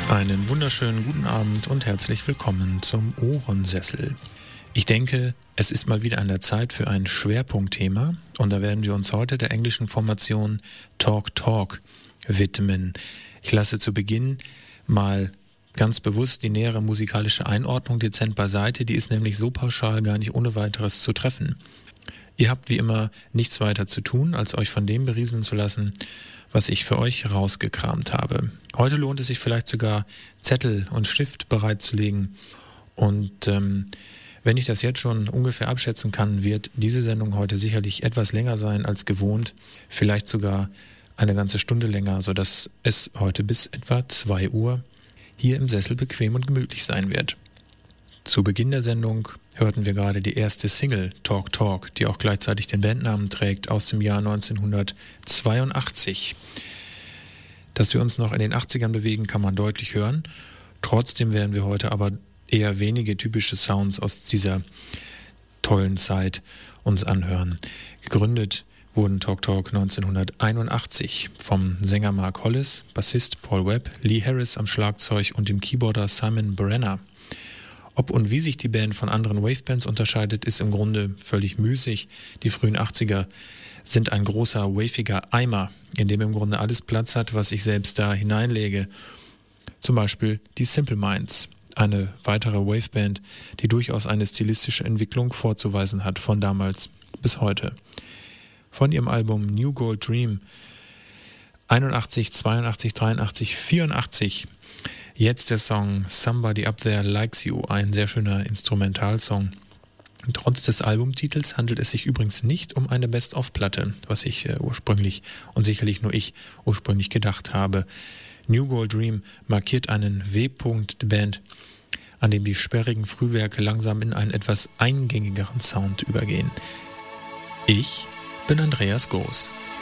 Einen wunderschönen guten Abend und herzlich willkommen zum Ohrensessel. Ich denke, es ist mal wieder an der Zeit für ein Schwerpunktthema und da werden wir uns heute der englischen Formation Talk Talk widmen. Ich lasse zu Beginn mal ganz bewusst die nähere musikalische Einordnung dezent beiseite, die ist nämlich so pauschal gar nicht ohne weiteres zu treffen. Ihr habt wie immer nichts weiter zu tun, als euch von dem berieseln zu lassen, was ich für euch rausgekramt habe. Heute lohnt es sich vielleicht sogar, Zettel und Stift bereitzulegen. Und wenn ich das jetzt schon ungefähr abschätzen kann, wird diese Sendung heute sicherlich etwas länger sein als gewohnt, vielleicht sogar eine ganze Stunde länger, sodass es heute bis etwa 2 Uhr hier im Sessel bequem und gemütlich sein wird. Zu Beginn der Sendung hörten wir gerade die erste Single, Talk Talk, die auch gleichzeitig den Bandnamen trägt, aus dem Jahr 1982. Dass wir uns noch in den 80ern bewegen, kann man deutlich hören. Trotzdem werden wir heute aber eher wenige typische Sounds aus dieser tollen Zeit uns anhören. Gegründet wurden Talk Talk 1981 vom Sänger Mark Hollis, Bassist Paul Webb, Lee Harris am Schlagzeug und dem Keyboarder Simon Brenner. Ob und wie sich die Band von anderen Wavebands unterscheidet, ist im Grunde völlig müßig. Die frühen 80er sind ein großer, waviger Eimer, in dem im Grunde alles Platz hat, was ich selbst da hineinlege. Zum Beispiel die Simple Minds, eine weitere Waveband, die durchaus eine stilistische Entwicklung vorzuweisen hat, von damals bis heute. Von ihrem Album New Gold Dream 81, 82, 83, 84 jetzt der Song Somebody Up There Likes You, ein sehr schöner Instrumentalsong. Trotz des Albumtitels handelt es sich übrigens nicht um eine Best-of-Platte, was ich ursprünglich und sicherlich nur ich ursprünglich gedacht habe. New Gold Dream markiert einen W-Punkt der Band, an dem die sperrigen Frühwerke langsam in einen etwas eingängigeren Sound übergehen. Ich bin Andreas Goos.